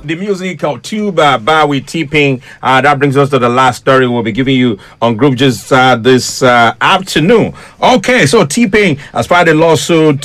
the music called Tuba Bar with T-Pain. That brings us to the last story we'll be giving you on Group Gist this afternoon. Okay, so T-Pain has filed a lawsuit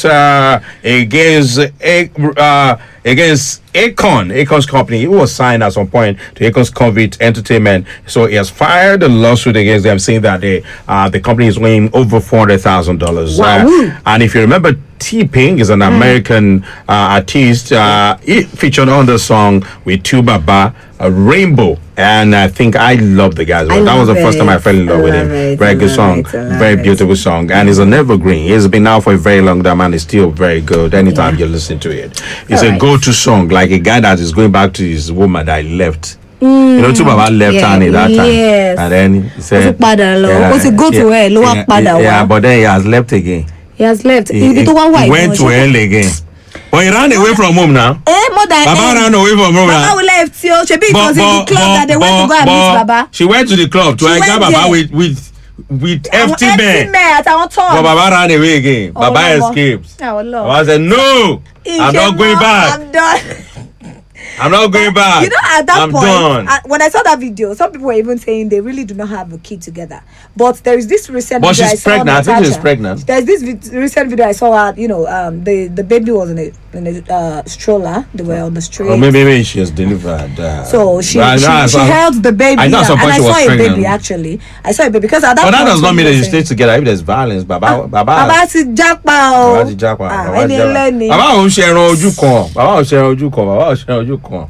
against Akon's company. He was signed at some point to Akon's Convict Entertainment. So he has filed a lawsuit against them, saying that the company is weighing over $400,000. Wow. And if you remember, T-Pain is an American artist. He featured on the song with Tuba Ba, Rainbow. And I think I love the guys. That was the first time I fell in love with him. Very good song. Very beautiful song. And it's an evergreen. It's been out for a very long time and it's still very good anytime you listen to it. It's a go-to song, like a guy that is going back to his woman that he left. You know, Tuba Ba left Annie that time. Yes. And then he said, go to her. Yeah, but then he has left again. He has left. He went to hell again. But he ran away from home now. More than Baba ran away from home now. Baba left. She was in the club that they went to go and meet Baba. She went to the club to enjoy Baba with FT men. But Baba ran away again. Baba escaped. Baba said, no, I'm not going back. I'm done. I'm not going back. You know, at that point, done. When I saw that video, some people were even saying they really do not have a kid together. But there is this recent but video she's pregnant. I think she's pregnant. There's this recent video I saw. The baby was in a stroller. They were on the street. Or maybe she has delivered. So she held the baby. I know and I saw a pregnant. baby actually. I saw a baby because at that but point. That does not mean that you stay together. If there's violence, Baba ti japa o. Baba ò ṣe ẹran ojú kan.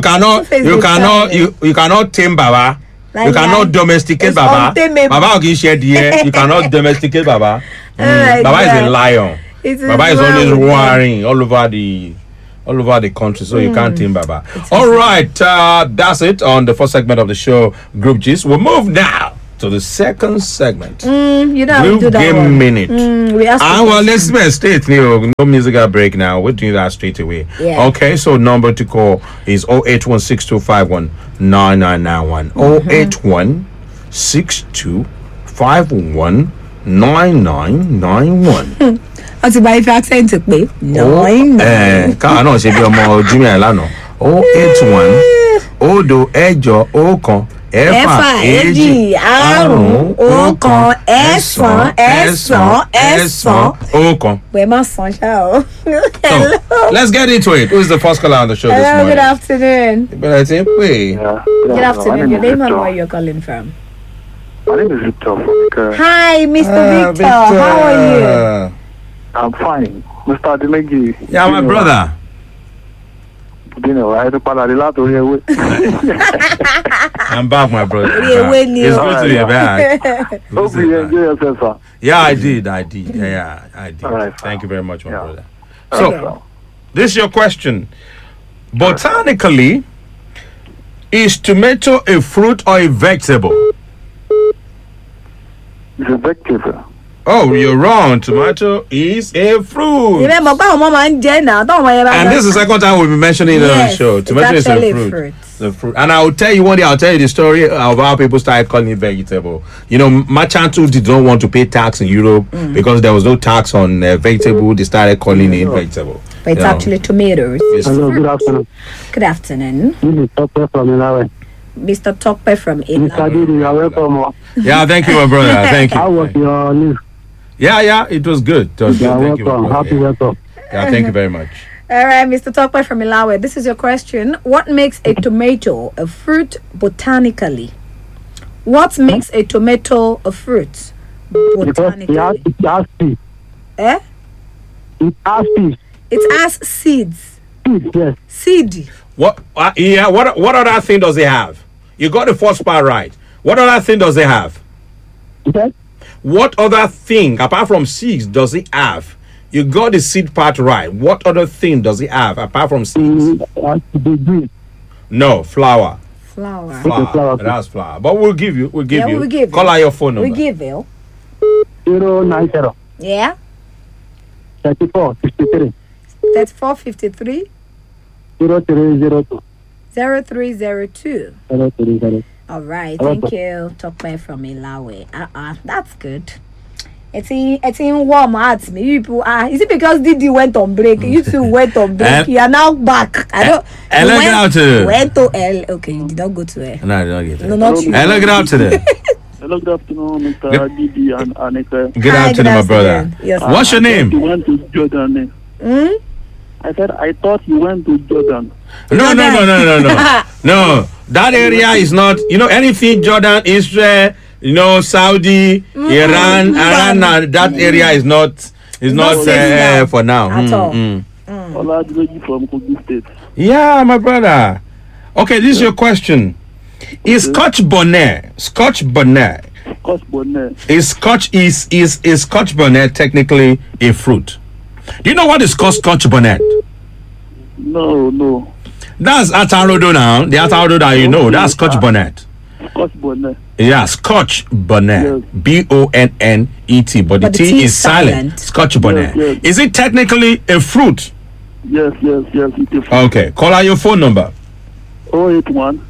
You cannot tame Baba. You cannot domesticate Baba. Baba ò kì í ṣe díẹ̀. You cannot domesticate Baba. Baba is a lion. Baba is always roaring all over the country, so you can't tame Baba. All right, that's it on the first segment of the show, Group Gist. We'll move now to the second segment. You know how we do that Game one. Minute. Well, let's be straight. No musical break now. We're doing that straight away. Yeah. Okay, so number to call is 08162519991. 08162519991. Àti bá ife accent pé 9. Káà náà ṣe bí ọmọ Jimmy lánàá. 081 Odo Ẹ̀jọ Ọ̀kan Ẹ̀fà Èjì Àrún Ọ̀kan Ẹ̀sán Ọ̀kan. Wẹ́ẹ́ má san ṣá o. So, let's get into it. Who's the first caller on the show this morning? Good afternoon. But I think Good afternoon. Your name and where you're calling from? My name is Victor from Ikere. Hi, Mr. Victor. How are you? I'm fine. Mr. Ademeji. Yeah, my brother. I'm back, my brother. It's good to be back. Hope you enjoy yourself, sir. Yeah, I did. Yeah, I did. Right, Thank you very much, my brother. Okay. So, this is your question. Botanically, is tomato a fruit or a vegetable? It's a vegetable. Oh, you're wrong. Tomato is a fruit. And this is the second time we'll be mentioning it on the show. Tomato is a fruit. The fruit. And I'll tell you one day, I'll tell you the story of how people started calling it vegetable. You know, Machantu did not want to pay tax in Europe because there was no tax on vegetable. They started calling it vegetable. But it's actually tomatoes. Hello, good afternoon. Good afternoon. This is Tokpe from Ilawe. Mr. Tokpe from Mr. Ilawe. Didi, you are welcome. Yeah, thank you, my brother. Thank you. How was your news? Yeah, it was good. It was good. You are Thank you. welcome. Happy welcome. Yeah, thank you very much. All right, Mr. Tokpe from Ilawe. This is your question. What makes a tomato a fruit botanically? What makes a tomato a fruit botanically? It has seeds. Eh? It has seeds. It has seeds. Seeds, yes. Seed. What other thing does it have? You got the first part right. What other thing does it have? Okay. What other thing apart from seeds does it have? You got the seed part right. What other thing does it have apart from seeds? The green. No, flower. Flower. Flower. That's flower. But we'll give you. We'll give you. Call out your phone number. We give you. 090 Yeah. 3453 3453 0302 0302. 0302. All right. Thank you. Tokpe from Ilawe. That's good. It's in warm hearts. Me, you people are. Is it because Didi went on break? You two went on break. You are now back. I don't. Hello, get out to. Went to L. Okay, you did not go to L. No, I don't get it. No, not you. Hello, get out to them. Hello, good afternoon, Mr. Didi and Annika. Good Hi, afternoon, my good brother. afternoon. Yes. What's your You name? went to Jordan. I said, I thought you went to Jordan. No. No, that area is not. You know, anything Jordan, Israel, you know, Saudi, Iran, that area is not. Is not safe now. for now. At all. Olajumoji from Kogi State. Yeah, my brother. Okay, this is your question. Is Scotch bonnet Scotch bonnet. is Scotch bonnet technically a fruit? Do you know what is called Scotch bonnet? No. That's atarodo now. The atarodo that you know, that's Scotch bonnet. Scotch bonnet. Yeah, Scotch bonnet. Yes. Bonnet. But the T is silent. Scotch bonnet. Yes. Is it technically a fruit? Yes. It is Okay. Call out your phone number. 081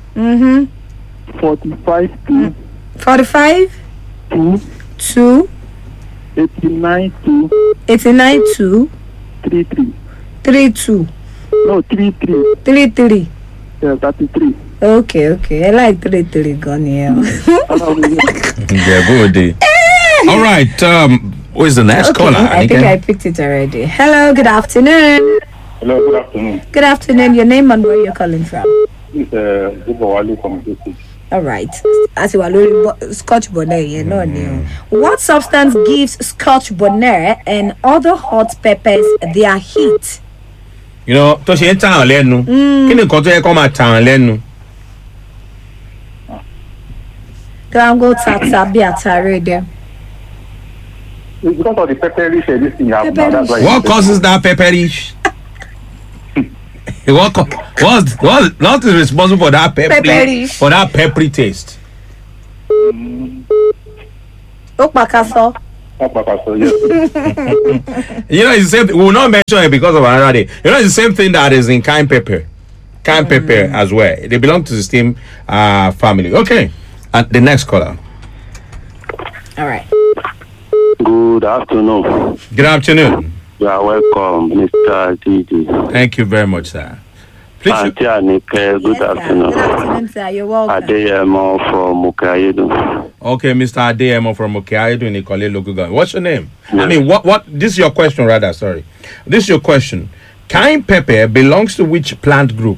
45 2 45 2 2 89 2 89 2 33. 32 No, 33. 33. Yeah, 33. Okay. I like 33 gone here. Yeah, good. All right. Who is the next caller? I think I picked it already. Hello, good afternoon. Hello, good afternoon. Good afternoon. Your name and where you're calling from? This is Zubawali from District. All right. As you are Scotch bonnet, you know. What substance gives Scotch bonnet and other hot peppers their heat? You know, to ṣe ń tàn lẹ́nu. Kí ni nǹkan tó yẹ kó máa tàn lẹ́nu? Go tata be atare there. It's because of the pepperish this thing you have now. That's why. What causes that pepperish? What is responsible for that Pepperish. for that peppery taste? Okpakaso. So, yes. You know, it's the same. We will not mention it because of another day. You know, it's the same thing that is in cayenne pepper. Cayenne pepper as well. They belong to the same family. Okay. And the next caller. All right. Good afternoon. Good afternoon. You are welcome, Mr. Didi. Thank you very much, sir. Please. Auntie Anike, good Yes, sir. afternoon. Good afternoon, sir. You're welcome. Adeyemo from Mukayedu. Okay, Mr. Adeyemo from Okeayedu in Ikole local government. What's your name? I mean, what? This is your question, rather. Sorry. This is your question. Cayenne pepper belongs to which plant group?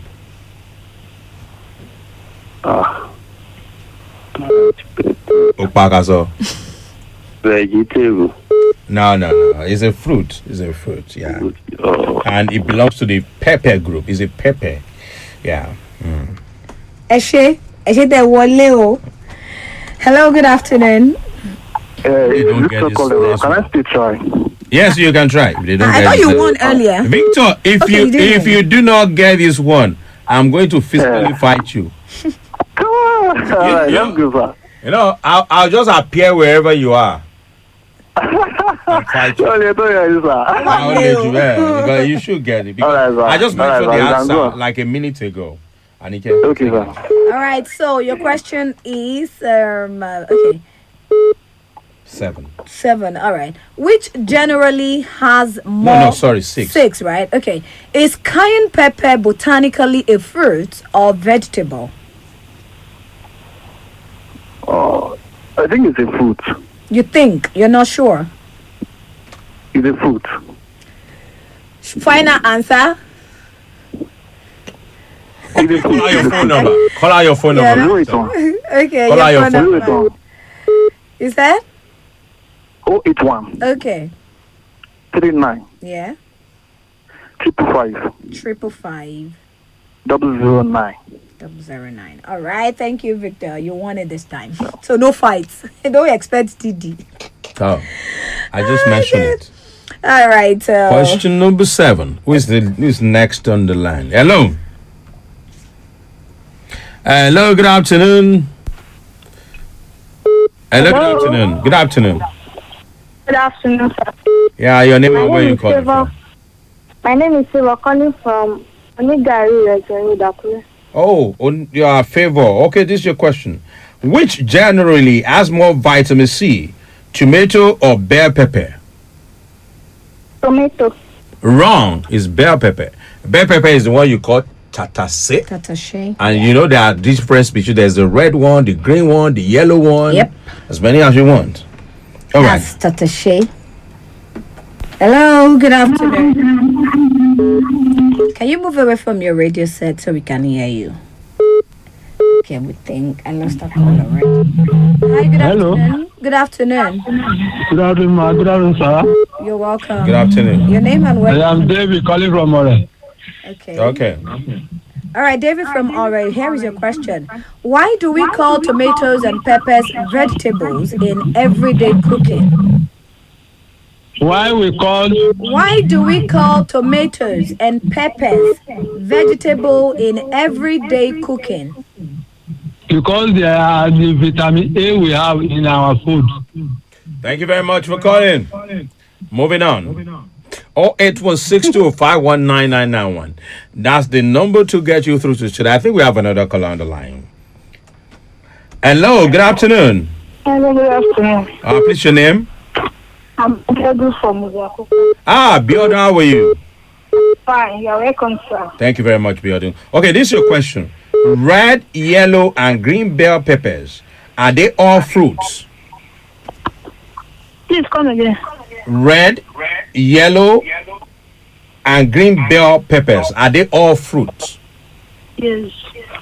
Okpakaso. Vegetable. No. It's a fruit. Yeah. Oh. And it belongs to the pepper group. It's a pepper. Yeah. Eshe de wole o. Hello, good afternoon. They don't get this next Can one. I still try? Yes, you can try. If they don't I get thought this you next won one. earlier. Victor, Okay, you did. if you do not get this one, I'm going to physically fight you. Come on. All right, you- let's go, sir. You know, I'll just appear wherever you are. And fight you. Sorry, I don't hear you, sir. I'll let you, because you should get it. Because All right, sir. I just All right, mentioned sir. the You can answer go. like a minute ago. And it Okay, sir. All right. So your question is okay. 7. All right. Which generally has more? No, sorry, 6. 6, right? Okay. Is cayenne pepper botanically a fruit or vegetable? I think it's a fruit. You think? You're not sure? It's a fruit. Final answer. It's a fruit. Call out your phone number. Call out your phone Yeah. number. Zero eight one. Okay. Call out your phone phone. Zero eight number. one. Is that? 081 Okay. 39 Yeah. 555 555 009. 009. All right. Thank you, Victor. You won it this time. So no fights. Don't expect TD. Oh, I just mentioned it. All right. Question number 7. Who's next on the line? Hello. Hello, good afternoon. Hello, good afternoon. Good afternoon. Good afternoon, sir. Yeah, your name My and where name you is calling Silva. from? My name is Silva, calling from Onigari, Region Dakule. Oh, on your favor. Okay, this is your question. Which generally has more vitamin C, Tomato or bell pepper? Tomato. Wrong. It's bell pepper. Bell pepper is the one you call tatase. Tatashe. And you know there are different species. There's the red one, the green one, the yellow one. Yep. As many as you want. All right. That's Tatashe. Hello, good afternoon. Can you move away from your radio set so we can hear you? Okay, we think I lost that call already. Hi, good Hello. afternoon. Good afternoon. Good afternoon, ma. Good afternoon, sir. You're welcome. Good afternoon. Your name and where? I am David calling from More. Okay. Okay. All right, David from Already. Here is your question. Why do we call tomatoes and peppers vegetables in everyday cooking? Why do we call tomatoes and peppers vegetable in everyday cooking? Because they are the vitamin A we have in our food. Thank you very much for calling. Moving on. 08162519991. That's the number to get you through to today. I think we have another caller on the line. Hello, good afternoon. Hello, good afternoon. Please your name. I'm Biodun from Uzaku. Biodun, how are you? Fine, you're welcome, sir. Thank you very much, Biodun. Okay, this is your question. Red, yellow, and green bell peppers, are they all fruits? Please come again. Red, yellow, and green bell peppers, are they all fruits? Yes.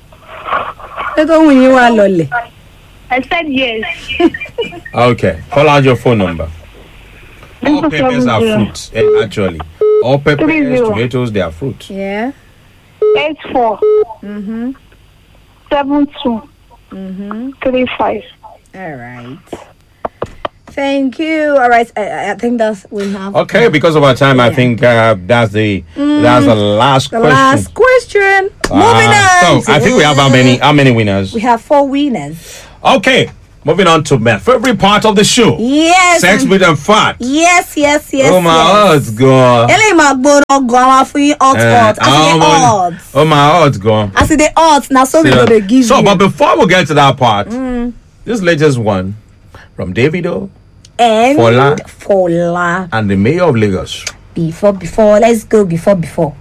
I said yes. Okay, call out your phone number. All peppers are fruits, actually. All peppers, 30. tomatoes, they are fruits. Yeah. 84. 72. 35. All right. Thank you. All right. I think that's we have. Okay, because of our time, I think that's the last question. Last question. Moving on. So I think we have how many winners? We have 4 winners. Okay. Moving on to my favorite part of the show. Yes. Sex with and fat. Yes. Oh my heart's gone. Oh my heart's gone. I see the odds now, so we gonna give you. So, but before we get to that part, this latest one from Davido and Fola Fola and the mayor of Lagos. Before, let's go before.